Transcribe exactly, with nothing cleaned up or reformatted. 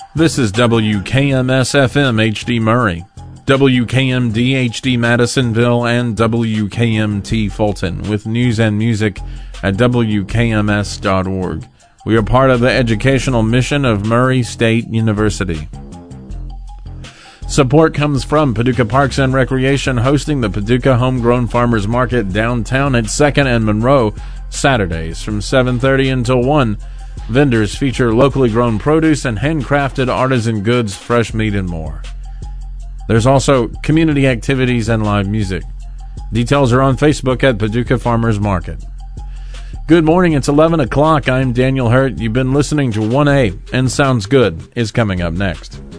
This is W K M S F M H D Murray, W K M D H D Madisonville, and W K M T Fulton, with news and music at W K M S dot org. We are part of the educational mission of Murray State University. Support comes from Paducah Parks and Recreation, hosting the Paducah Homegrown Farmers Market downtown at second and Monroe, Saturdays from seven thirty until one. Vendors feature locally grown produce and handcrafted artisan goods, fresh meat, and more. There's also community activities and live music. Details are on Facebook at Paducah Farmers Market. Good morning, it's eleven o'clock. I'm Daniel Hurt. You've been listening to one A, and Sounds Good is coming up next.